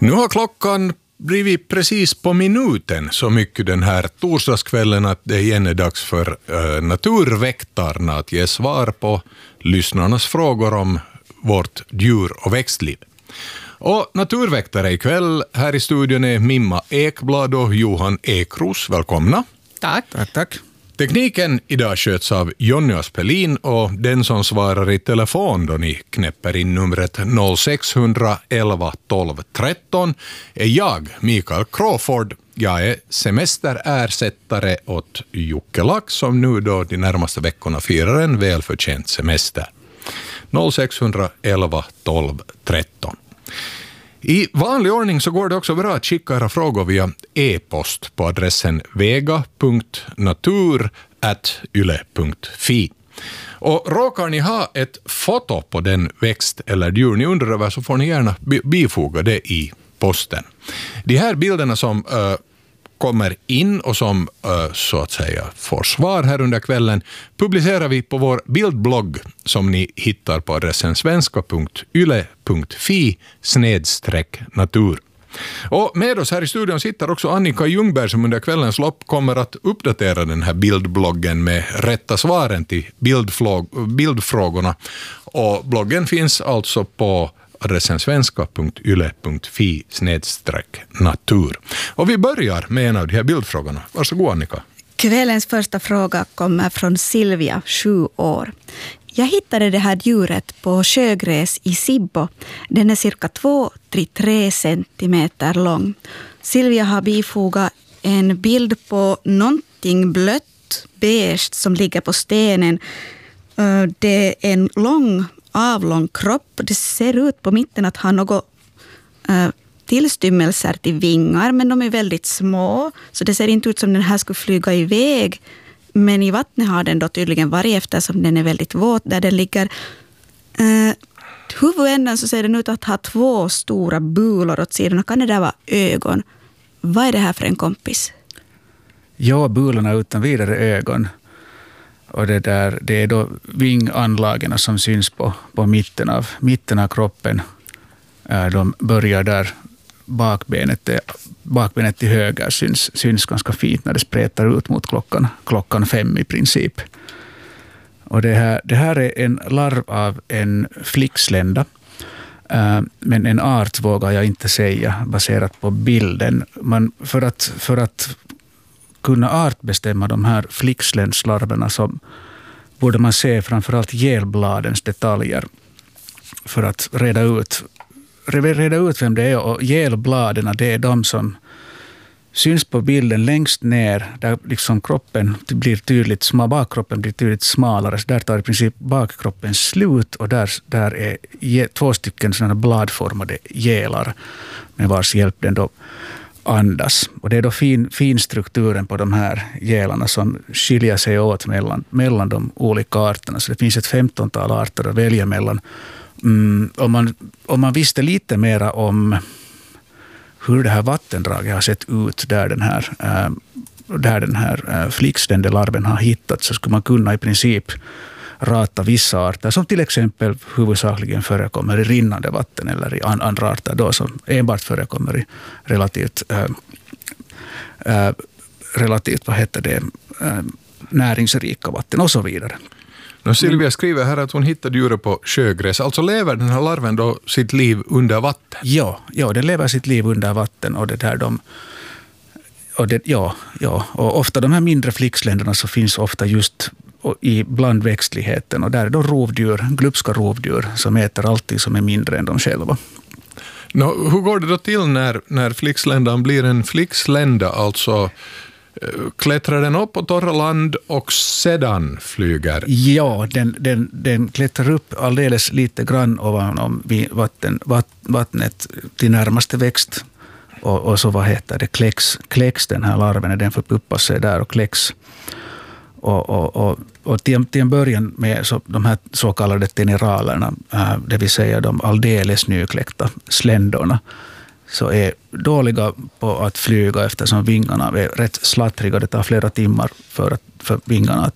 Nu har klockan blivit precis på minuten så mycket den här torsdagskvällen att det igen är dags för naturväktarna att ge svar på lyssnarnas frågor om vårt djur- och växtliv. Och naturväktare ikväll här i studion är Mimma Ekblad och Johan Ekros. Välkomna. Tack. Tack. Tekniken idag sköts av Jonny Aspelin och den som svarar i telefon då ni knäpper in numret 0611 12 13 är jag, Mikael Crawford. Jag är semesterersättare åt Jocke Lack som nu då de närmaste veckorna firar en välförtjänt semester. 0611 12 13. I vanlig ordning så går det också bra att skicka era frågor via e-post på adressen vega.natur@yle.fi. Och råkar ni ha ett foto på den växt eller djur ni undrar över så får ni gärna bifoga det i posten. De här bilderna som kommer in och som så att säga får svar här under kvällen publicerar vi på vår bildblogg som ni hittar på adressen svenska.yle.fi/natur. Och med oss här i studion sitter också Annika Ljungberg som under kvällens lopp kommer att uppdatera den här bildbloggen med rätta svaren till bildfrågorna. Och bloggen finns alltså på adressen svenska.yle.fi/natur. Och vi börjar med en av de här bildfrågorna. Varsågod Annika. Kvällens första fråga kommer från Silvia, 7 år. Jag hittade det här djuret på sjögräs i Sibbo. Den är cirka 2-3 centimeter lång. Silvia har bifogat en bild på någonting blött, beige som ligger på stenen. Det är en avlång kropp. Det ser ut på mitten att ha något tillstymmelser till vingar, men de är väldigt små. Så det ser inte ut som den här skulle flyga iväg. Men i vattnet har den då tydligen varit eftersom den är väldigt våt där den ligger. Huvudändan så ser den ut att ha 2 stora bulor åt sidan. Och kan det där vara ögon? Vad är det här för en kompis? Ja, bulorna utan vidare ögon. Och det är då vinganlagen som syns på mitten av kroppen. De börjar där bakbenet till höger syns ganska fint när det spretar ut mot klockan 5 i princip. Och det här är en larv av en flickslända. Men en art vågar jag inte säga baserat på bilden. För att kunna artbestämma de här flicksländslarverna så borde man se framförallt gelbladens detaljer för att reda ut vem det är. Och gelbladen, det är de som syns på bilden längst ner där liksom kroppen blir tydligt bakkroppen blir tydligt smalare. Så där tar i princip bakkroppen slut och där är 2 stycken sådana bladformade gelar med vars hjälp den då andas. Och det är då finstrukturen på de här gelarna som skiljer sig åt mellan de olika arterna. Så det finns ett 15-tal arter att välja mellan. Om man visste lite mera om hur det här vattendraget har sett ut där den här flicksländelarven har hittats så skulle man kunna i princip rata vissa arter som till exempel huvudsakligen förekommer i rinnande vatten eller i andra arter då som enbart förekommer i relativt näringsrika vatten och så vidare. Silvia skriver här att hon hittade djuret på sjögräs. Alltså lever den här larven då sitt liv under vatten? Ja, den lever sitt liv under vatten och det där och ofta de här mindre flicksländerna så finns ofta just i blandväxtligheten och där är då glupska rovdjur som äter allting som är mindre än de själva. Hur går det då till när flicksländan blir en flickslända, alltså klättrar den upp på torra land och sedan flyger? Ja, den klättrar upp alldeles lite grann ovanom vattnet till närmaste växt och så kläcks den här larven, den förpuppas sig där och kläcks. Och till en början med de här så kallade teneralerna, det vill säga de alldeles nykläckta sländorna, så är dåliga på att flyga eftersom vingarna är rätt slattriga. Det tar flera timmar för vingarna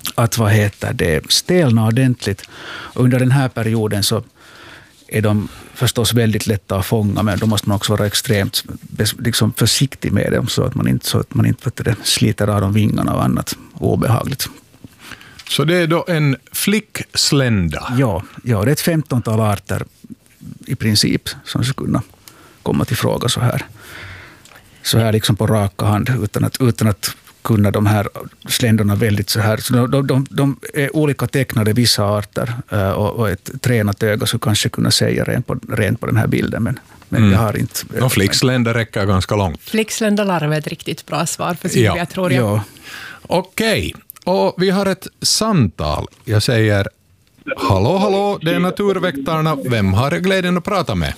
att det stelna ordentligt. Under den här perioden så är de förstås väldigt lätta att fånga, men då måste man också vara extremt liksom försiktig med dem så att man inte sliter av de vingarna och annat obehagligt. Så det är då en flickslända? Ja, det är ett 15-tal arter i princip som skulle kunna komma till fråga så här liksom på raka hand utan att kunna de här sländorna väldigt så här. Så de är olika tecknade, vissa arter, och ett tränat öga så kanske kunna säga rent på den här bilden, men jag har inte... Och flickslända räcker ganska långt. Flicksländalarv är ett riktigt bra svar för Silvia, tror jag. Ja. Okej, och vi har ett samtal. Jag säger hallå, det är Naturväktarna. Vem har glädjen att prata med?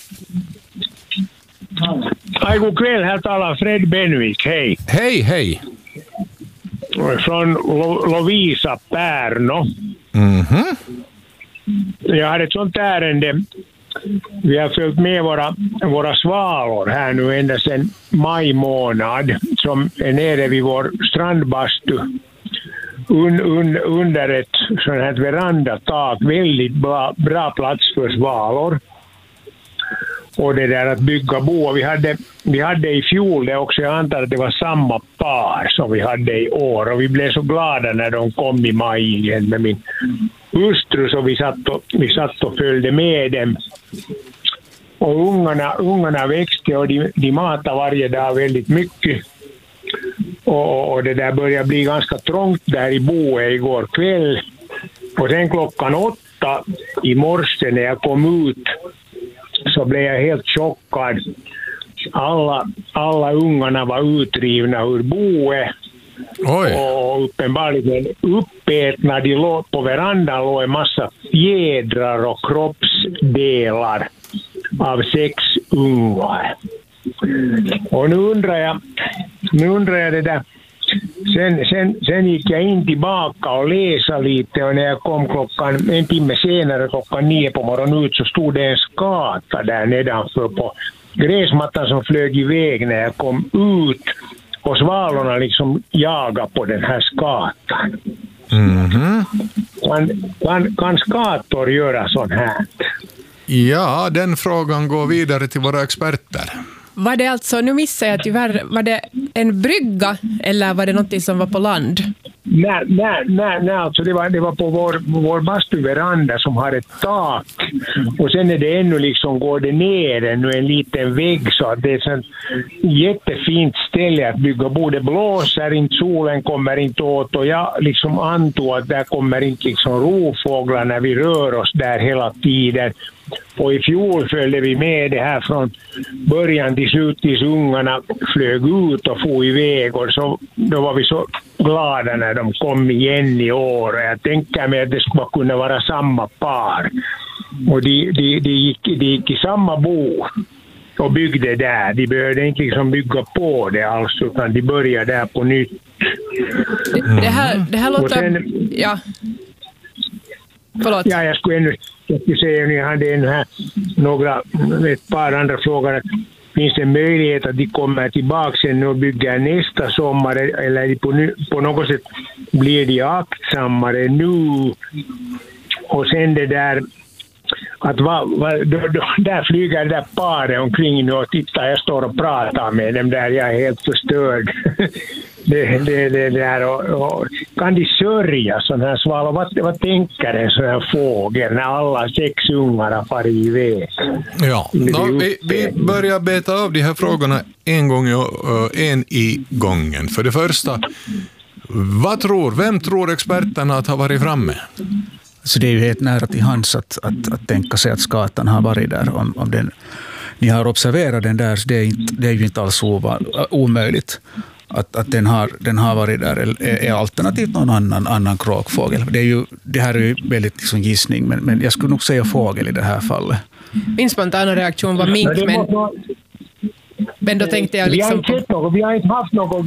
Hej, god kväll. Här talar Fred Benvik. Hej. Hej. Från Lovisa, Pärno. Mhm. Jag har ett sånt ärende. Vi har följt med våra svalor här nu ända sedan maj månad, som är nere vid vår strandbastu under ett sånt här verandatak. Väldigt bra plats för svalor. Och det där att bygga bo. Vi hade i fjol det också, jag antar att det var samma par som vi hade i år. Och vi blev så glada när de kom i maj igen med min hustru, så vi satt och följde med dem. Och ungarna växte och de matade varje dag väldigt mycket. Och det där började bli ganska trångt där i boet igår kväll. Och sen 8:00 i morse när jag kom ut så blev jag helt chockad. Alla ungarna var utdrivna ur boet. Oj. Och uppenbarligen uppätna. De låg på verandan, låg en massa fjädrar och kroppsdelar av 6 ungar. Och nu undrar jag det där. Sen gick jag in tillbaka och läsa lite, och när jag kom en timme senare 9 på morgonen ut, så stod det en skata där nedanför på gräsmattan som flög iväg när jag kom ut, och svalorna liksom jagade på den här skatan. Mhm. Kan skator göra sånt här? Ja, den frågan går vidare till våra experter. Var det alltså, nu missar jag tyvärr, var det en brygga eller var det något som var på land? Nej, alltså det var på vår bastuveranda som har ett tak, och sen är det ännu liksom, går det ner ännu en liten vägg, så att det är ett jättefint ställe att bygga bo. Det blåser inte, solen kommer inte åt, och jag liksom antog att där kommer inte liksom rovfåglar när vi rör oss där hela tiden. Och i fjol följde vi med det här från början till slut tills ungarna flög ut och for iväg, och så, då var vi så glada när de kom igen i år. Jag tänker mig att det skulle kunna vara samma par. Och de gick i samma bo och byggde där. De behövde inte liksom bygga på det alls, utan de började där på nytt. Det här låter... Sen, ja. Förlåt. Ja, jag skulle säga, ni hade ett par andra frågor. Finns det möjlighet att de kommer tillbaka sen och bygger nästa sommar, eller på något sätt blir de aktsammare nu? Och sen det där att där flyger det där paret omkring nu, och titta, jag står och pratar med dem där, jag är helt förstörd. det där, och kan de sörja sån här svalor? Vad tänker en sån här fågel när alla 6 ungar har farit iväg? Ja, vi börjar beta av de här frågorna en i gången. För det första, vem tror experterna att ha varit framme? Så det är ju helt nära till hands att tänka sig att skatan har varit där. Om ni har observerat den där, så det är ju inte alls omöjligt att den har varit där, är alternativt någon annan kråkfågel. Det här är ju väldigt liksom gissning, men jag skulle nog säga fågel i det här fallet. Min spontana reaktion var mink, men då tänkte jag liksom vi har inte haft någon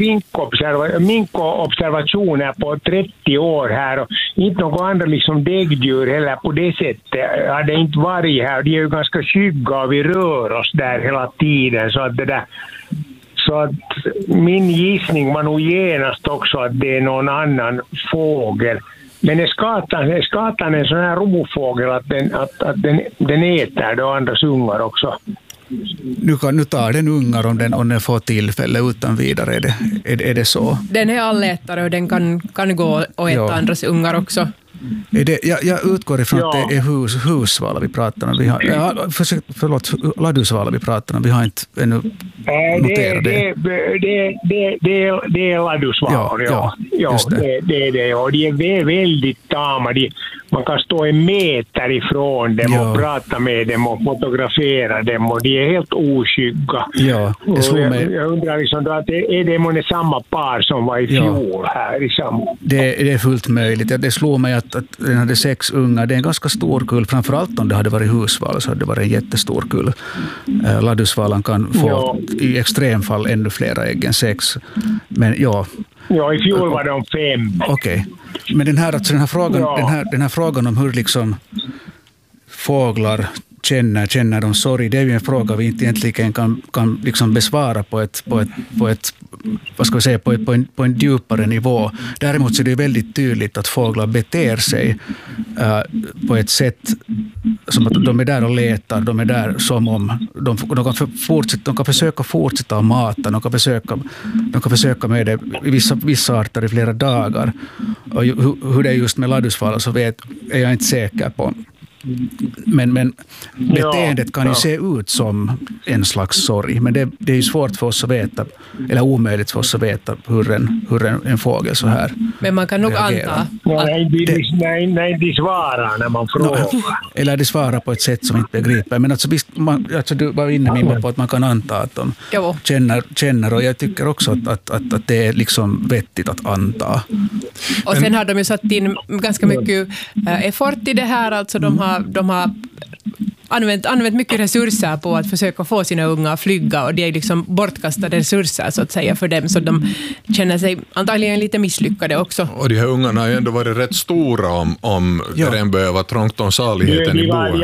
minkobservationer på 30 år här, och inte någon andra liksom däggdjur heller på det sättet har det inte varit här. De är ju ganska skygga och vi rör oss där hela tiden, så att min gissning var nog genast också att det är någon annan fågel. Men är skatan en sån här rovfågel att den äter då andras ungar också? Nu tar den ungar om den får tillfälle utan vidare. Är det så? Den är allätare och den kan gå och äta andras ungar också. Jag utgår ifrån att det är hussvala vi pratar om. Ladusvala vi pratar om. Vi har inte ännu noterat det. Det är ladusvalor, ja. Det är det. Och de är väldigt tama. Man kan stå en meter ifrån dem och prata med dem och fotografera dem. Och de är helt oskygga. Ja, jag undrar liksom då att är det samma par som var i fjol här i samma? Det är fullt möjligt. Det slår mig att den hade 6 ungar. Det är en ganska stor kull. Framförallt om det hade varit husvala så hade det varit en jättestor kull. Ladusvalan kan få i extremfall ännu flera ägg än 6. Men Ja, i fjol var de 5. Okej. Men den här frågan om hur liksom fåglar känner de sorg, det är ju en fråga vi inte egentligen kan liksom besvara på ett vad ska vi säga, på en djupare nivå. Däremot så är det väldigt tydligt att fåglar beter sig på ett sätt som att de är där och letar, de är där som om de kan försöka fortsätta att mata, de kan försöka med det i vissa arter i flera dagar. Och hur det är just med ladusvala så är jag inte säker på. Men beteendet kan ju se ut som en slags sorg, men det är ju svårt för oss att veta, eller omöjligt för oss att veta hur en fågel så här. Men man kan nog reagerar. anta. Nej, de svarar när man frågar. Eller de svarar på ett sätt som inte begriper. Men alltså, visst, du var inne med på att man kan anta att de känner, och jag tycker också att det är liksom vettigt att anta. Och sen har de ju satt in ganska mycket effort i det här, alltså de har använt mycket resurser på att försöka få sina unga att flyga, och det är liksom bortkastade resurser så att säga för dem, så de känner sig antagligen lite misslyckade också. Och de här ungarna har ju ändå varit rätt stora om regnböja var trångt om saligheten i boet.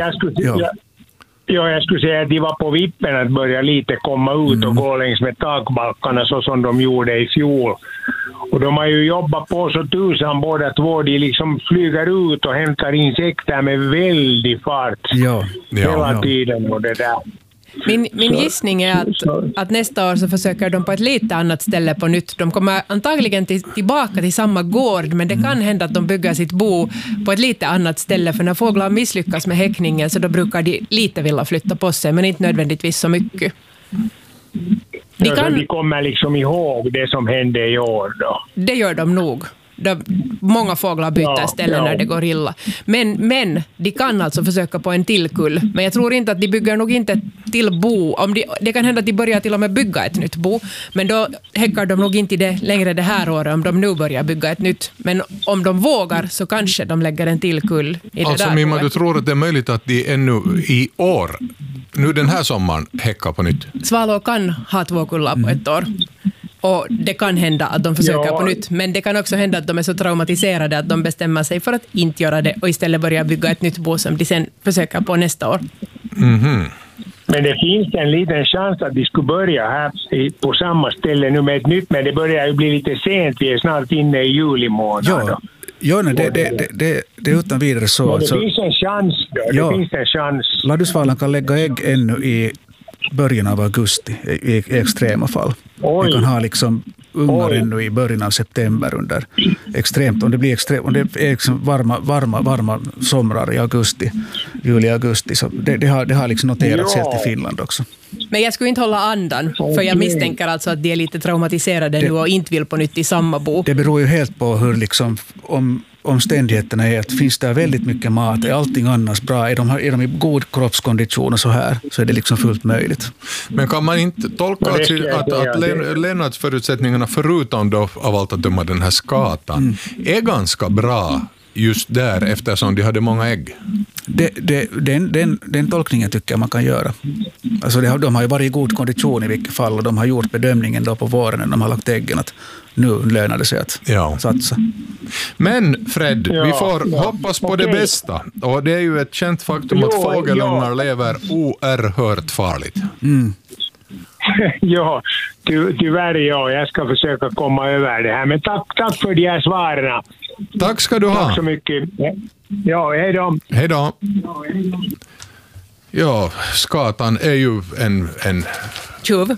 Jag skulle säga att de var på vippen att börja lite komma ut och gå längs med takbalkarna så som de gjorde i fjol. Och de har ju jobbat på så tusan båda två. De liksom flyger ut och hämtar insekter med väldig fart hela tiden och det där. Min gissning är att nästa år så försöker de på ett lite annat ställe på nytt. De kommer antagligen tillbaka till samma gård, men det kan hända att de bygger sitt bo på ett lite annat ställe, för när fåglar misslyckas med häckningen så då brukar de lite vilja flytta på sig, men inte nödvändigtvis så mycket. De kommer liksom ihåg det som hände i år då. Det gör de nog. Många fåglar byter ställen när det går illa. Men de kan alltså försöka på en till kull. Men jag tror inte att de bygger nog inte till bo. Det kan hända att de börjar till och med bygga ett nytt bo. Men då häckar de nog inte det längre det här året om de nu börjar bygga ett nytt. Men om de vågar så kanske de lägger en till kull i det där. Mimma, du tror att det är möjligt att de ännu i år, nu den här sommaren, häckar på nytt? Svalor kan ha 2 kullar på ett år. Och det kan hända att de försöker på nytt, men det kan också hända att de är så traumatiserade att de bestämmer sig för att inte göra det och istället börja bygga ett nytt bo som de sen försöker på nästa år. Mm-hmm. Men det finns en liten chans att de skulle börja här på samma ställe nu med ett nytt, men det börjar ju bli lite sent, vi är snart inne i juli månad. Ja, nej, det är utan vidare så. Men det finns en chans då, det finns en chans. Ladusvalan kan lägga ägg ännu i början av augusti i extrema fall. Vi kan ha liksom ungar ännu i början av september under extremt, om det är liksom varma somrar i juli-augusti, så det har liksom noterats helt i Finland också. Men jag skulle inte hålla andan, för jag misstänker alltså att de är lite traumatiserade nu och inte vill på nytt i samma bo. Det beror ju helt på hur liksom, om omständigheterna är att finns det väldigt mycket mat, är allting annars bra, är de i god kroppskondition och så här, så är det liksom fullt möjligt. Men kan man inte tolka att levnadsförutsättningarna förutom då av allt att döma den här skatan är ganska bra just där eftersom de hade många ägg? Den tolkningen tycker jag man kan göra. Alltså de har ju varit i god kondition i vilket fall, och de har gjort bedömningen då på våren när de har lagt äggen att nu lönar det sig att satsa. Men Fred, vi får hoppas på det bästa. Och det är ju ett känt faktum att fågelungar lever oerhört farligt. Ja, tyvärr ja. Jag ska försöka komma över det här. Men tack för de här svaren. Tack ska du ha. Tack så mycket. Ja, hej då. Hej då. Ja, skatan är ju en Tjuv.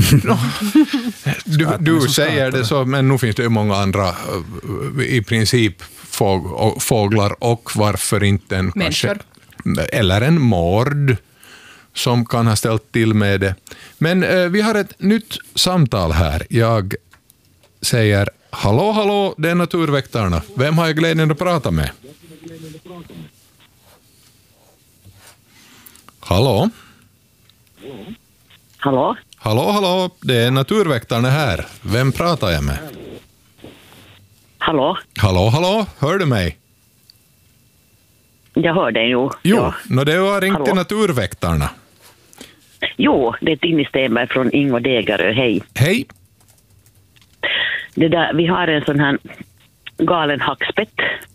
du säger det så, men nu finns det ju många andra i princip fåglar och varför inte en människor. Eller en mord som kan ha ställt till med det. Men vi har ett nytt samtal här. Jag säger hallå, det är Naturväktarna. Vem har jag glädjen att prata med? Hallå? Hallå, det är Naturväktarna här. Vem pratar jag med? Hallå, hör du mig? jag hör dig nu. Jo, det har ringt till Naturväktarna. Jo, det är Tinni Stenberg från Ingo Degerö, hej. Hej. Vi har en sån här galen hackspett.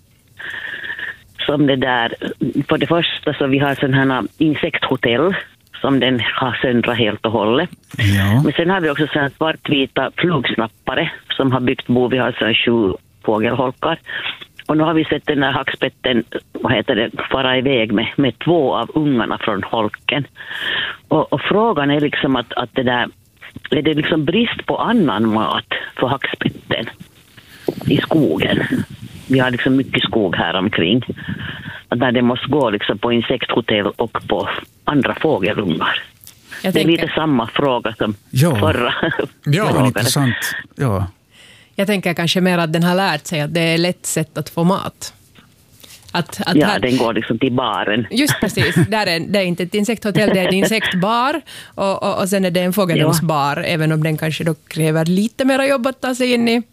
Som för det första så vi har sån här insekthotell som den har söndrat helt och hållet. Ja. Men sen har vi också sån här svartvita flugsnappare som har byggt bo. Vi har sån 7 fågelholkar. Och nu har vi sett den här hackspetten, fara iväg med 2 av ungarna från holken. Och frågan är liksom att det där, är det liksom brist på annan mat för hackspetten i skogen? Vi har liksom mycket skog här omkring. Där det måste gå liksom på insekthotell och på andra fågelungar. Det är lite samma fråga som förra frågan. Intressant. Ja. Jag tänker kanske mer att den har lärt sig att det är lätt sätt att få mat. Den går liksom till baren. Just precis. Det är inte ett insekthotell, det är en insektbar. Och sen är det en fågelungsbar, även om den kanske då kräver lite mer jobb att ta sig in i.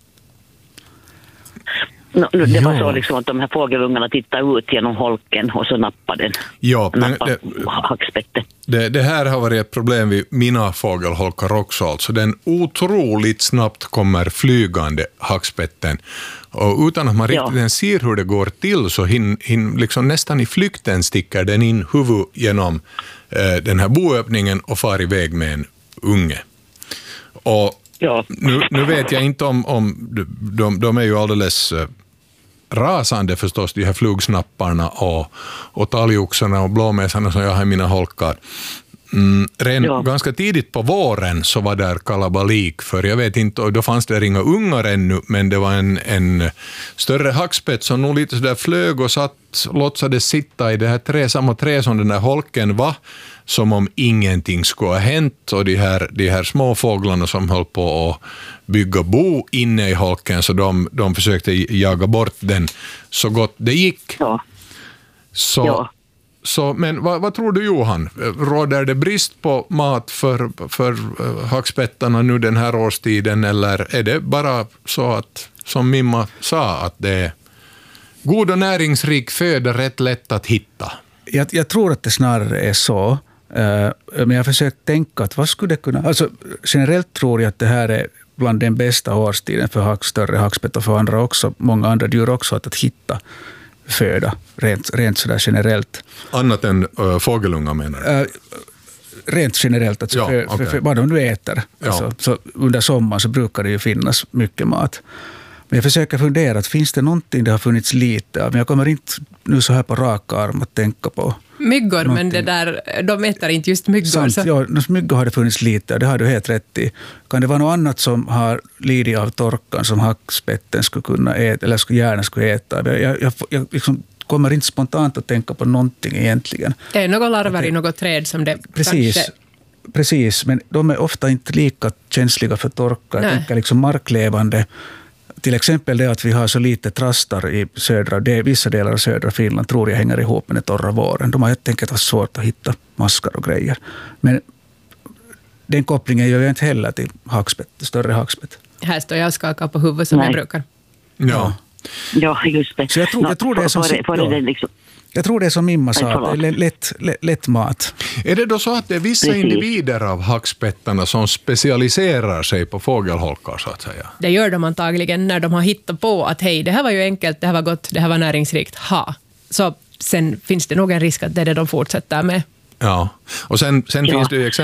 Det var så liksom att de här fågelungarna tittar ut genom holken och så nappar den. Ja, hackspetten. Det här har varit ett problem vid mina fågelholkar också. Alltså den otroligt snabbt kommer flygande hackspetten. Och utan att man riktigt ser hur det går till så liksom nästan i flykten sticker den in huvud genom den här boöppningen och far iväg med en unge. Och nu vet jag inte om de är ju alldeles rasande förstås, de här flugsnapparna och talgoxarna och blåmesarna som jag har i mina holkar. Ganska tidigt på våren så var där kalabalik, för jag vet inte, och då fanns det inga ungar ännu, men det var en större hackspett som nog lite sådär flög och låtsades sitta i det här samma trä som den där holken var, som om ingenting skulle ha hänt, och de här små fåglarna som höll på att bygga bo inne i holken, så de försökte jaga bort den så gott det gick. Så, men vad tror du, Johan? Råder det brist på mat för hackspettarna nu den här årstiden, eller är det bara så att, som Mimma sa, att det är god och näringsrik föda rätt lätt att hitta? Jag tror att det snarare är så. Men jag har försökt tänka att vad skulle det kunna... Alltså, generellt tror jag att det här är bland den bästa årstiden för större hackspett och för andra också, många andra djur också, att hitta föda, rent sådär generellt. Annat än fågelungar menar du? Rent generellt, alltså vad de nu äter. Alltså, så under sommaren så brukar det ju finnas mycket mat. Men jag försöker fundera, att finns det någonting det har funnits lite av? Men jag kommer inte nu så här på raka arm att tänka på myggor, någonting. Men de äter inte just myggor. Sant, ja, myggor har det funnits lite, och det har du helt rätt i. Kan det vara något annat som har lidit av torkan som hackspetten skulle kunna äta, eller gärna skulle äta? Jag liksom kommer inte spontant att tänka på någonting egentligen. Det är något larver i något träd som det Precis, men de är ofta inte lika känsliga för torka. Jag tänker liksom marklevande. Till exempel det att vi har så lite trastar i vissa delar av södra Finland tror jag hänger ihop med den torra våren. De har helt enkelt haft svårt att hitta maskar och grejer. Men den kopplingen gör jag inte heller till större hackspett. Här står jag och skakar på huvudet som jag brukar. Ja, just det. Så jag tror det är som... Jag tror det är som Mimma sa, att det är lätt mat. Är det då så att det är vissa individer av hackspettarna som specialiserar sig på fågelholkar så att säga? Det gör de antagligen när de har hittat på att hej, det här var ju enkelt, det här var gott, det här var näringsrikt, Så sen finns det nog en risk att det är det de fortsätter med. Ja, och sen finns det ju